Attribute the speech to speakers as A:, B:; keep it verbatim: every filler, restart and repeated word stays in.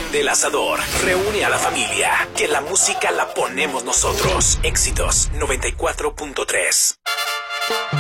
A: Enciende el asador, reúne a la familia, que la música la ponemos nosotros. Éxitos noventa y cuatro punto tres.